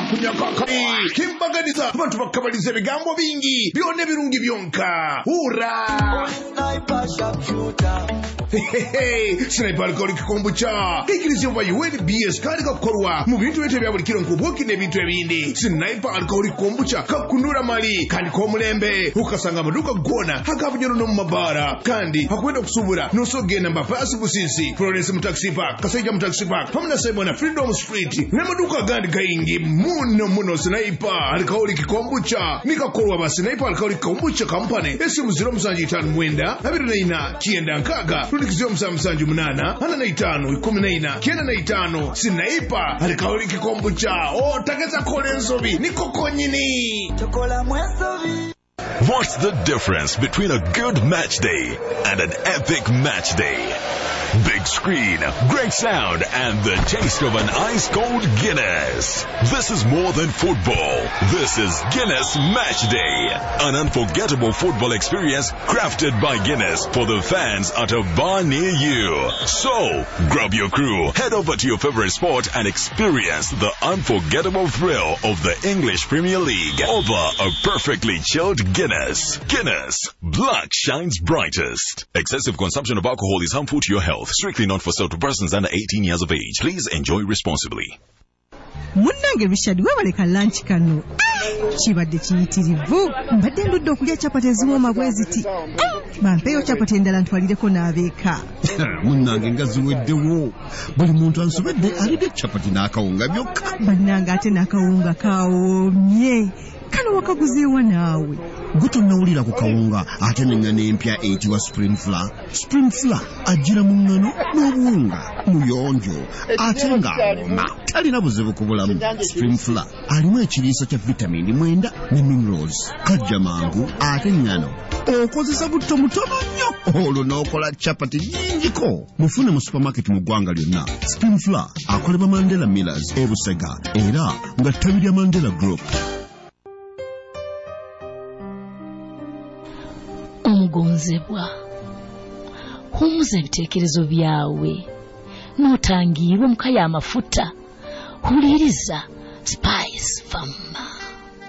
kunyakakali kimbaganiza abantu bakabaliza ebigambo bingi byonna birungi byonka ura Sniper alcoholic kombucha ikirizo ba UNBS kali kakorwa mu bintu bete bya bulikiro nkubuki ne bintu ebindi Sniper alcoholic kombucha kakunura mali kandi ko mulembe ukasanga maduka gona hakavunyoro no mabara kandi hakwenda kusubura no sogenda mbapasi busisi Florence mu taxi park kasaija mu taxi park pamna sebona Freedom Street ne maduka gandi gaingi muno Sniper alcoholic kombucha nikakorwa ba Sniper alcoholic kombucha company esimu 075 abirina chienda nkaga Kizio msamsanju munana Hana na itano Ikumina Kiena na itano Sniper Alikaoli kikombucha Takeza kole nsobi Nikoko nyini Chokola mwesobi. What's the difference between a good match day and an epic match day? Big screen, great sound, and the taste of an ice-cold Guinness. This is more than football. This is Guinness Match Day. An unforgettable football experience crafted by Guinness for the fans at a bar near you. So, grab your crew, head over to your favorite sport and experience the unforgettable thrill of the English Premier League over a perfectly chilled Guinness. Guinness. Black shines brightest. Excessive consumption of alcohol is harmful to your health. Strictly not for sale to persons under 18 years of age. Please enjoy responsibly. Munnange Richard webaleka lunch kano. Kibadde kiyitirivu. Mbadde ndudde okulya chapati eziwooma bwe ziti. Bampeeyo chapati endala ntwalireko n'abeeka. Munnange nga ziweddewo. Buli muntu ansobedde alidde chapati n'akawunga byokka. Bannange ate n'akawunga kawoomye. Kano wakaguzeewa naawe. Gutonnawulira ku kawunga ate n'enngano empya eyitibwa Spring Flour. Spring Flour ajjira mu nngano n'obuwunga muyonjo ate ng'awoma talina buzibu ku bulamu. Spring Flour alimu ekiriisa kya vitamini 9 ne minerals. Kajja mangu ate enngano okozesa butto mutono nnyo olwo n'okola chapati nnyingiko. Mufune mu supermarket mu ggwanga lyonna. Spring Flour akolebwa Mandela Millers e Busega era nga ttabi lya Mandela Group. Omugonzebwa humuza ebitekerezo byawe notangiirwe mukaya amafuta huliriza Spice Farm.